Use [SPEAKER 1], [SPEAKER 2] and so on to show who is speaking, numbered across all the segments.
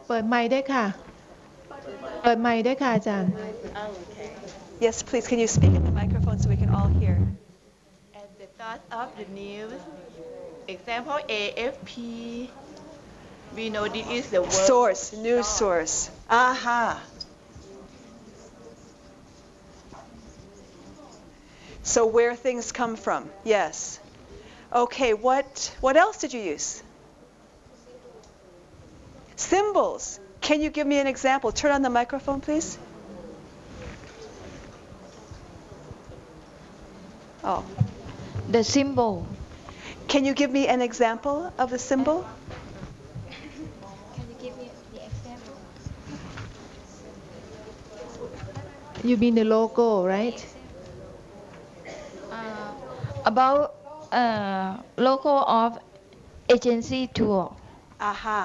[SPEAKER 1] เปิดไมค์ด้วยค่ะเปิดไมค์ด้วยค่ะอาจารย์
[SPEAKER 2] Yes, please. Can you speak in the microphone so we can all hear?
[SPEAKER 3] At the start of the news, example AFP, we know this is the word
[SPEAKER 2] Source, news source. Aha. So where things come from. Yes. Okay, what else did you use? Symbols. Can you give me an example? Turn on the microphone, please. Oh.
[SPEAKER 4] The symbol.
[SPEAKER 2] Can you give me an example of the symbol?
[SPEAKER 4] Can you give me the example?
[SPEAKER 1] You mean the logo, right?
[SPEAKER 4] About logo of agency tour.
[SPEAKER 2] Aha.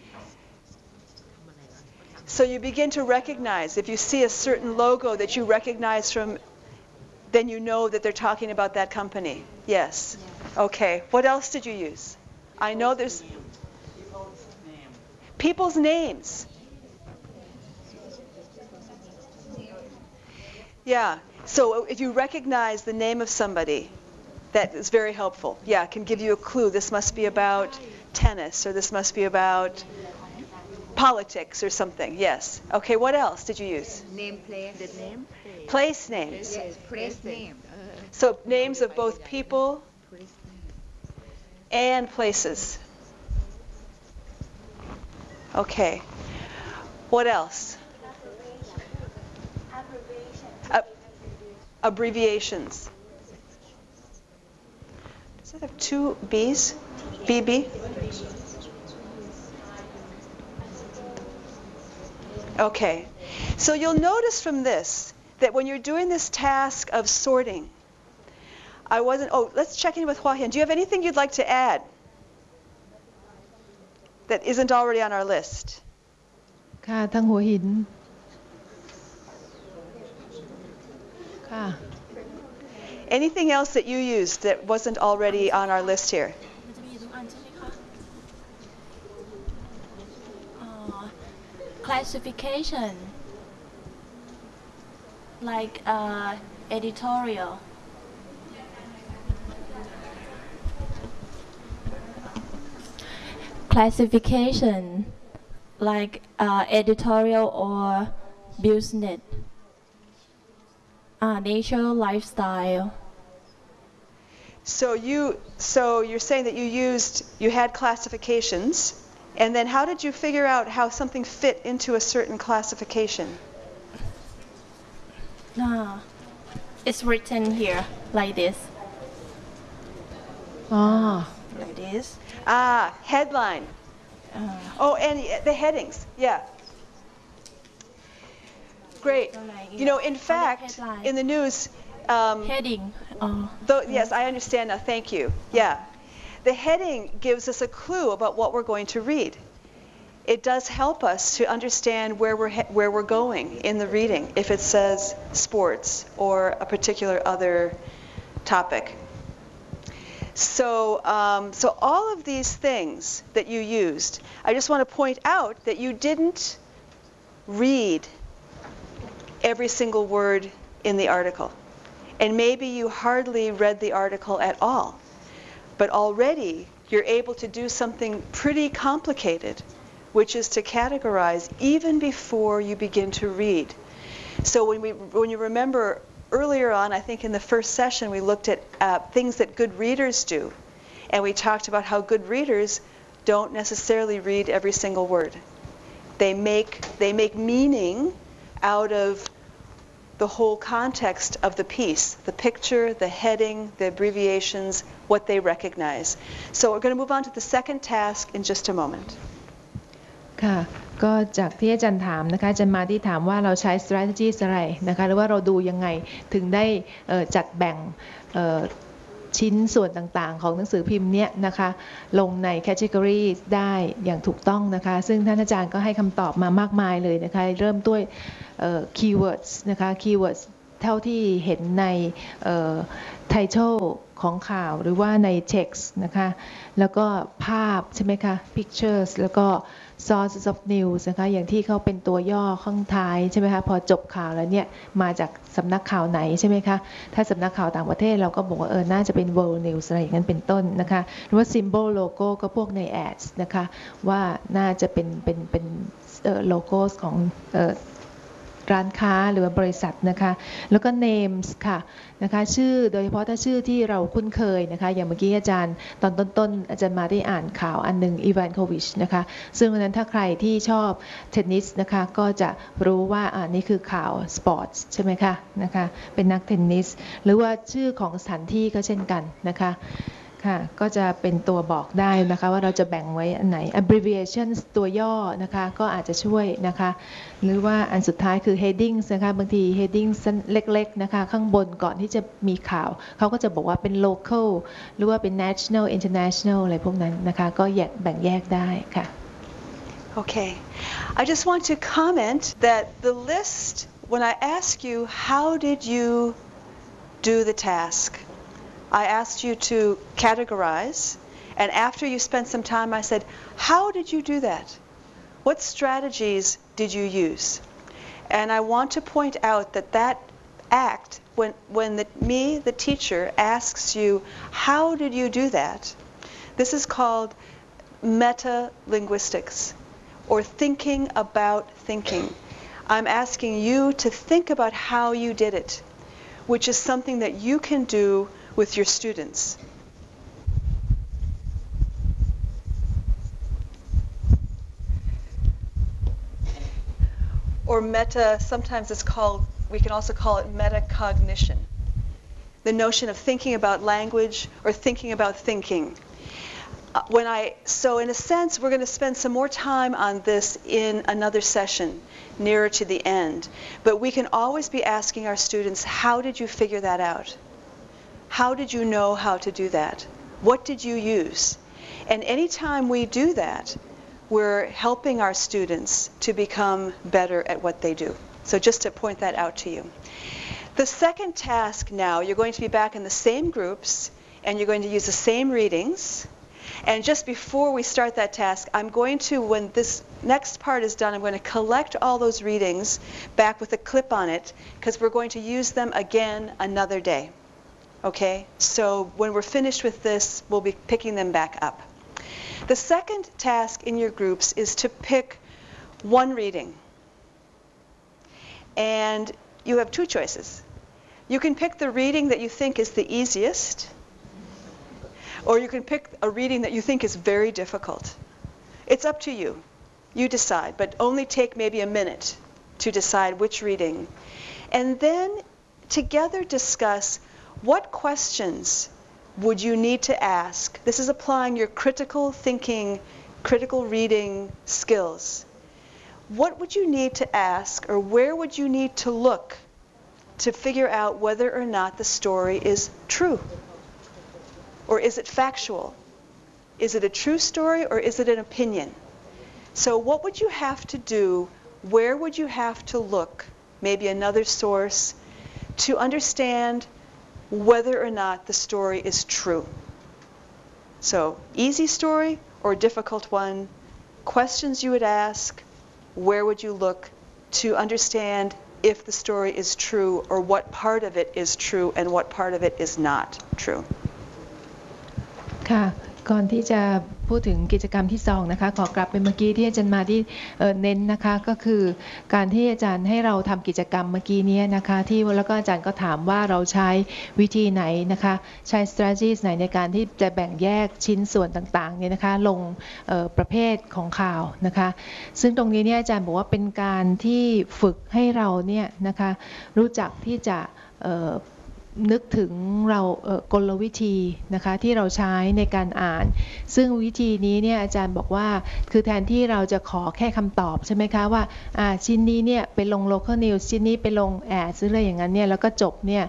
[SPEAKER 2] So you begin to recognize, if you see a certain logo that you recognize from, then you know that they're talking about that company. Yes. Okay. What else did you use? I know there's people's names. Yeah. So if you recognize the name of somebody, that is very helpful. Yeah, can give you a clue. This must be about tennis, or this must be about politics or something. Yes. Okay, what else did you use?
[SPEAKER 5] Name, place. The name.
[SPEAKER 2] Place names.
[SPEAKER 5] Yes, place name.
[SPEAKER 2] So names of both people
[SPEAKER 5] Place name.
[SPEAKER 2] and places. Okay. What else? Abbreviations. Does it have two B's? BB? Okay. So you'll notice from this that when you're doing this task of sorting, let's check in with Hua Hian. Do you have anything you'd like to add that isn't already on our list?
[SPEAKER 1] ค่ะทางหัวหินค่ะ
[SPEAKER 2] Anything else that you used that wasn't already on our list here?
[SPEAKER 6] Classification, like editorial. Classification, like editorial or business. Nature, lifestyle.
[SPEAKER 2] So you're saying that you had classifications, and then how did you figure out how something fit into a certain classification?
[SPEAKER 6] It's written here like this. Like this.
[SPEAKER 2] Headline. And the headings. Yeah. Great. You know, in fact, in the news.
[SPEAKER 6] Heading.
[SPEAKER 2] Yes, I understand now. Thank you. Yeah. The heading gives us a clue about what we're going to read. It does help us to understand where we're going in the reading, if it says sports or a particular other topic. So all of these things that you used, I just want to point out that you didn't read every single word in the article. And maybe you hardly read the article at all. But already you're able to do something pretty complicated, which is to categorize even before you begin to read. So when you remember earlier on, I think in the first session, we looked at things that good readers do. And we talked about how good readers don't necessarily read every single word. They make meaning out of the whole context of the piece, the picture, the heading, the abbreviations, what they recognize. So we're going to move on to the second task in just a moment.
[SPEAKER 1] ค่ะก็จากที่อาจารย์ถามนะคะอาจารย์มาที่ถามว่าเราใช้ strategies อะไรนะคะหรือว่าเราดูยังไงถึงได้จัดแบ่งชิ้นส่วนต่างๆของหนังสือพิมพ์เนี้ยนะคะลงใน category ได้อย่างถูกต้องนะคะซึ่งท่านอาจารย์ก็ให้คำตอบมามากมายเลยนะคะเริ่มด้วยkeywords นะคะ keywords เท่าที่เห็นใน title ของข่าวหรือว่าใน text นะคะแล้วก็ภาพใช่ไหมคะ pictures แล้วก็ sources of news นะคะอย่างที่เขาเป็นตัวย่อข้างท้ายใช่ไหมคะพอจบข่าวแล้วเนี่ยมาจากสำนักข่าวไหนใช่ไหมคะถ้าสำนักข่าวต่างประเทศเราก็บอกว่าน่าจะเป็น world news อะไรอย่างนั้นเป็นต้นนะคะหรือว่า symbol logo ก็พวกใน ads นะคะว่าน่าจะเป็นlogos ของร้านค้าหรือว่าบริษัทนะคะแล้วก็ names ค่ะนะคะชื่อโดยเฉพาะถ้าชื่อที่เราคุ้นเคยนะคะอย่างเมื่อกี้อาจารย์ตอนต้นอาจารย์มาได้อ่านข่าวอันหนึ่งอีวานโควิชนะคะซึ่งวันนั้นถ้าใครที่ชอบเทนนิสนะคะก็จะรู้ว่านี่คือข่าวสปอร์ตใช่ไหมคะนะคะเป็นนักเทนนิสหรือว่าชื่อของสถานที่ก็เช่นกันนะคะค่ะก็จะเป็นตัวบอกได้นะคะว่าเราจะแบ่งไว้อันไหน abbreviation ตัวย่อนะคะก็อาจจะช่วยนะคะหรือว่าอันสุดท้ายคือ headings นะคะบางที headings เล็กๆนะคะข้างบนก่อนที่จะมีข่าวเขาก็จะบอกว่าเป็น local หรือว่าเป็น national international อะไรพวกนั้นนะคะก็แบ่งแยกได้ค่ะ
[SPEAKER 2] Okay. I just want to comment that the list, when I ask you, how did you do the task? I asked you to categorize, and after you spent some time, I said, how did you do that? What strategies did you use? And I want to point out that act, when the teacher, asks you, how did you do that? This is called meta-linguistics, or thinking about thinking. I'm asking you to think about how you did it, which is something that you can do with your students. Or meta, sometimes it's called, we can also call it metacognition. The notion of thinking about language or thinking about thinking. So in a sense, we're going to spend some more time on this in another session nearer to the end. But we can always be asking our students, how did you figure that out? How did you know how to do that? What did you use? And anytime we do that, we're helping our students to become better at what they do. So just to point that out to you. The second task now, you're going to be back in the same groups, and you're going to use the same readings. And just before we start that task, I'm going to, when this next part is done, I'm going to collect all those readings back with a clip on it, because we're going to use them again another day. Okay? So when we're finished with this, we'll be picking them back up. The second task in your groups is to pick one reading. And you have two choices. You can pick the reading that you think is the easiest, or you can pick a reading that you think is very difficult. It's up to you. You decide, but only take maybe a minute to decide which reading. And then together discuss what questions would you need to ask. This is applying your critical thinking, critical reading skills. What would you need to ask, or where would you need to look to figure out whether or not the story is true? Or is it factual? Is it a true story, or is it an opinion? So what would you have to do? Where would you have to look? Maybe another source to understand whether or not the story is true. So easy story or difficult one, questions you would ask, where would you look to understand if the story is true, or what part of it is true and what part of it is not true.
[SPEAKER 1] ค่ะก่อนที่จะพูดถึงกิจกรรมที่2นะคะขอกลับไปเมื่อกี้ที่อาจารย์มาที่เน้นนะคะก็คือการที่อาจารย์ให้เราทำกิจกรรมเมื่อกี้นี้นะคะที่แล้วก็อาจารย์ก็ถามว่าเราใช้วิธีไหนนะคะใช้ strategies ไหนในการที่จะแบ่งแยกชิ้นส่วนต่างๆเนี่ยนะคะลงประเภทของข่าวนะคะซึ่งตรงนี้เนี่ยอาจารย์บอกว่าเป็นการที่ฝึกให้เราเนี่ยนะคะรู้จักที่จะนึกถึงเรากลวิธีนะคะที่เราใช้ในการอ่านซึ่งวิธีนี้เนี่ยอาจารย์บอกว่าคือแทนที่เราจะขอแค่คำตอบใช่ไหมคะว่าชิ้นนี้เนี่ยไปลง local news ชิ้นนี้ไปลง ads หรืออะไรอย่างนั้นเนี่ยแล้วก็จบเนี่ย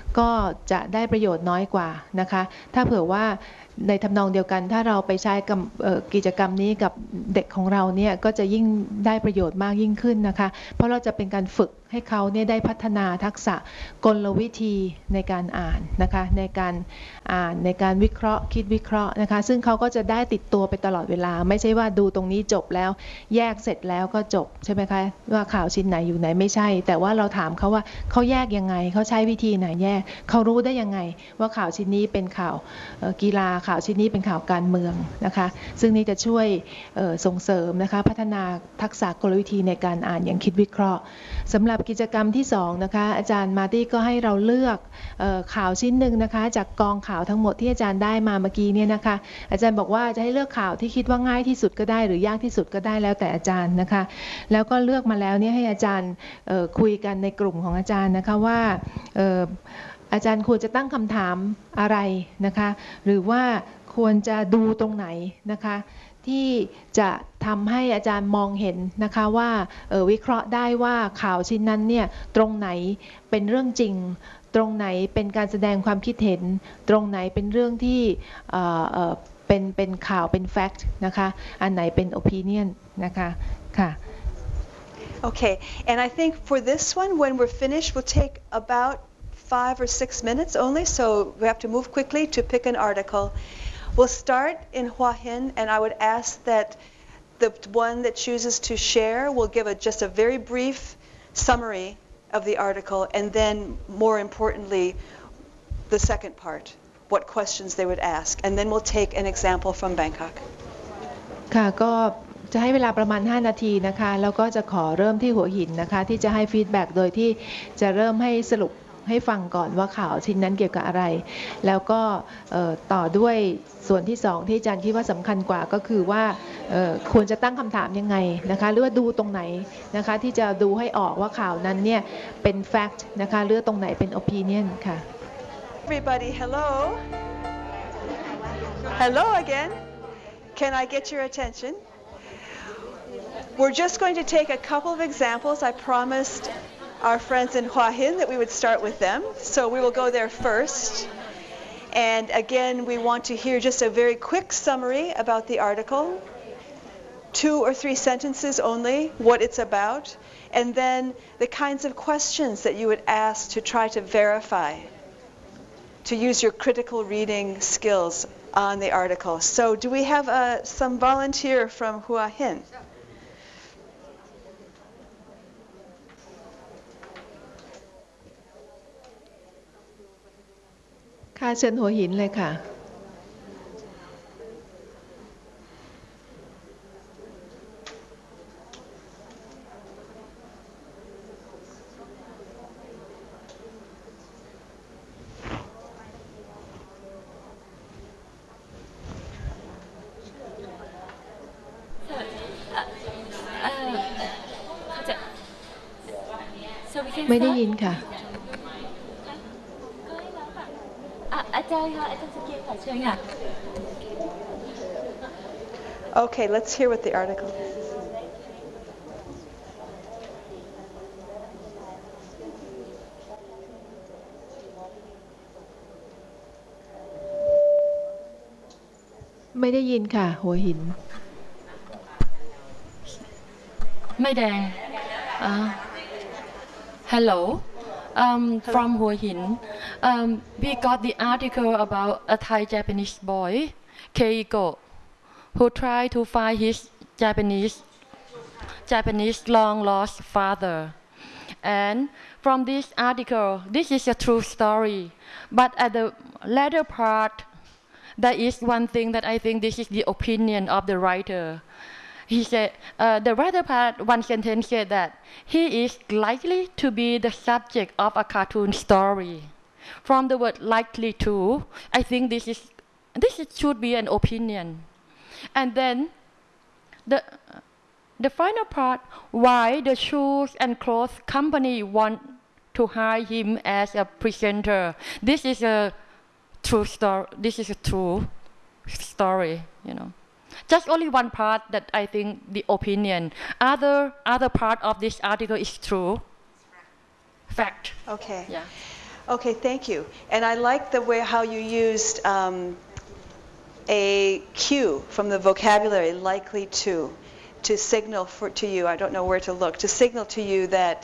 [SPEAKER 1] ก็จะได้ประโยชน์น้อยกว่านะคะถ้าเผื่อว่าในทำนองเดียวกันถ้าเราไปใช้กิจกรรมนี้กับเด็กของเราเนี่ยก็จะยิ่งได้ประโยชน์มากยิ่งขึ้นนะคะเพราะเราจะเป็นการฝึกให้เขาเนี่ยได้พัฒนาทักษะกลวิธีในการอ่านนะคะในการอ่านในการวิเคราะห์คิดวิเคราะห์นะคะซึ่งเขาก็จะได้ติดตัวไปตลอดเวลาไม่ใช่ว่าดูตรงนี้จบแล้วแยกเสร็จแล้วก็จบใช่ไหมคะว่าข่าวชิ้นไหนอยู่ไหนไม่ใช่แต่ว่าเราถามเขาว่าเขาแยกยังไงเขาใช้วิธีไหนแยกเขารู้ได้ยังไงว่าข่าวชิ้นนี้เป็นข่าวกีฬาข่าวชิ้นนี้เป็นข่าวการเมืองนะคะซึ่งนี่จะช่วยส่งเสริมนะคะพัฒนาทักษะกลวิธีในการอ่านอย่างคิดวิเคราะห์สำหรับกิจกรรมที่2นะคะอาจารย์มาร์ตี้ก็ให้เราเลือกข่าวชิ้นหนึ่งนะคะจากกองข่าวทั้งหมดที่อาจารย์ได้มาเมื่อกี้เนี่ยนะคะอาจารย์บอกว่าจะให้เลือกข่าวที่คิดว่าง่ายที่สุดก็ได้หรือยากที่สุดก็ได้แล้วแต่อาจารย์นะคะแล้วก็เลือกมาแล้วเนี่ยให้อาจารย์คุยกันในกลุ่มของอาจารย์นะคะว่าอาจารย์ควรจะตั้งคำถามอะไรนะคะหรือว่าควรจะดูตรงไหนนะคะที่จะทำให้อาจารย์มองเห็นนะคะว่าวิเคราะห์ได้ว่าข่าวชิ้นนั้นเนี่ยตรงไหนเป็นเรื่องจริงตรงไหนเป็นการแสดงความคิดเห็นตรงไหนเป็นเรื่องที่เป็นข่าวเป็น fact นะคะอันไหนเป็น opinion นะคะค่ะ
[SPEAKER 2] Okay, and I think for this one, when we're finished, we'll take about 5 or 6 minutes only, so we have to move quickly to pick an article. We'll start in Hua Hin, and I would ask that the one that chooses to share will give just a very brief summary of the article, and then, more importantly, the second part, what questions they would ask, and then we'll take an example from Bangkok.
[SPEAKER 1] ค่ะก็จะให้เวลาประมาณ5นาทีนะคะแล้วก็จะขอเริ่มที่หัวหินนะคะที่จะให้ฟีดแบ็กโดยที่จะเริ่มให้สรุปให้ฟังก่อนว่าข่าวชิ้นนั้นเกี่ยวกับอะไรแล้วก็ต่อด้วยส่วนที่2ที่อาจารย์คิดว่าสำคัญกว่าก็คือว่าควรจะตั้งคำถามยังไงนะคะหรือว่าดูตรงไหนนะคะที่จะดูให้ออกว่าข่าวนั้นเนี่ยเป็น fact นะคะหรือตรงไหนเป็น opinion ค่ะ
[SPEAKER 2] Everybody, hello. Hello again. Can I get your attention? We're just going to take a couple of examples. I promised our friends in Hua Hin that we would start with them, so we will go there first. And again, we want to hear just a very quick summary about the article, 2 or 3 sentences only, what it's about, and then the kinds of questions that you would ask to try to verify, to use your critical reading skills on the article. So do we have some volunteer from Hua Hin?
[SPEAKER 1] ค่ะเชิญหัวหินเลยค่ะไม่ได้ยินค่ะ
[SPEAKER 6] อาจารย์ค่ะอาจารย์สกิลค่ะเชิญค่ะ
[SPEAKER 2] Okay, let's hear what the article is.
[SPEAKER 1] ไม่ได้ยินค่ะหัวหิน
[SPEAKER 6] ไม่แดงHello from Hua Hin. We got the article about a Thai Japanese boy, Keiko, who tried to find his Japanese long lost father. And from this article, this is a true story. But at the latter part, there is one thing that I think this is the opinion of the writer. He said, the writer part, one sentence said that he is likely to be the subject of a cartoon story. From the word likely to, I think this should be an opinion. And then the final part, why the shoes and clothes company want to hire him as a presenter. This is a true story. This is a true story, you know. Just only one part that I think the opinion. Other part of this article is true. Fact.
[SPEAKER 2] Okay.
[SPEAKER 6] Yeah.
[SPEAKER 2] Okay, thank you. And I like the way how you used a cue from the vocabulary, likely to signal to you, I don't know where to look, to signal to you that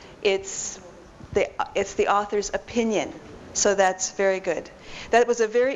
[SPEAKER 2] it's the author's opinion. So that's very good. That was a very